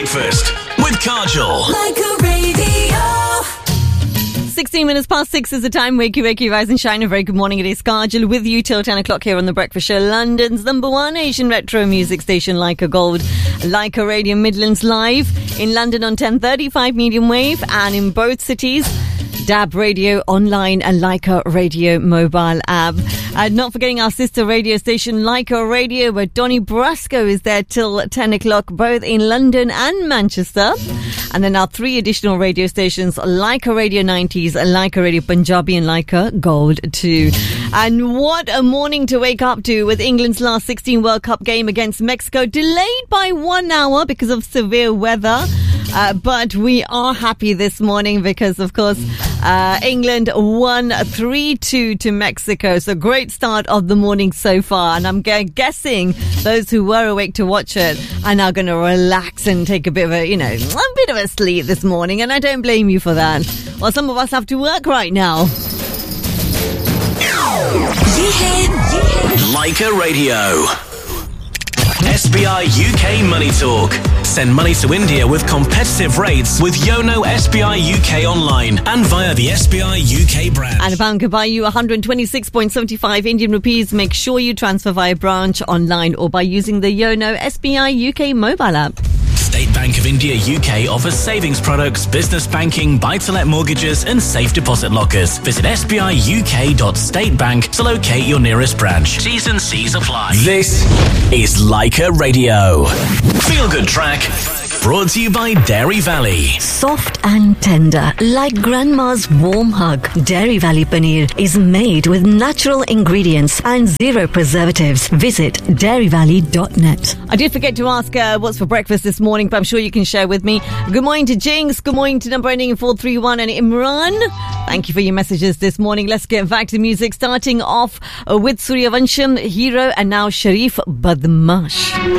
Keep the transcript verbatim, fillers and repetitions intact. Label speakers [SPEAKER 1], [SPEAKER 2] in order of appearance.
[SPEAKER 1] Breakfast with Kajal.
[SPEAKER 2] Like a radio.
[SPEAKER 3] sixteen minutes past six is the time. Wakey, wakey, rise and shine. A very good morning. It is Kajal with you till ten o'clock here on The Breakfast Show. London's number one Asian retro music station, Like a Gold. Like a Radio Midlands live in London on ten thirty-five medium wave, and in both cities, Dab Radio online and Leica Radio mobile app. And not forgetting our sister radio station, Leica Radio, where Donny Brasco is there till ten o'clock, both in London and Manchester. And then our three additional radio stations, Leica Radio nineties, Leica Radio Punjabi, and Leica Gold two. And what a morning to wake up to, with England's last sixteen World Cup game against Mexico delayed by one hour because of severe weather. Uh, but we are happy this morning because, of course, uh, England won three two to Mexico. So great start of the morning so far. And I'm gu- guessing those who were awake to watch it are now going to relax and take a bit of a, you know, a bit of a sleep this morning. And I don't blame you for that. Well, some of us have to work right now.
[SPEAKER 1] Leica Radio. S B I U K Money Talk. Send money to India with competitive rates with Yono S B I U K online and via the S B I U K branch.
[SPEAKER 3] And a pound could buy you one hundred twenty-six point seven five Indian rupees. Make sure you transfer via branch, online, or by using the Yono S B I U K mobile app.
[SPEAKER 1] State Bank of India U K offers savings products, business banking, buy-to-let mortgages and safe deposit lockers. Visit s b i u k dot state bank to locate your nearest branch. T's and C's apply. This is Leica Radio. Feel good track. Brought to you by Dairy Valley.
[SPEAKER 4] Soft and tender, like grandma's warm hug. Dairy Valley Paneer is made with natural ingredients and zero preservatives. Visit dairy valley dot net.
[SPEAKER 3] I did forget to ask uh, what's for breakfast this morning, but I'm sure you can share with me. Good morning to Jinx. Good morning to number ending in four three one and Imran. Thank you for your messages this morning. Let's get back to music, starting off uh, with Suryavansham, Hero, and now Sharif Badmash.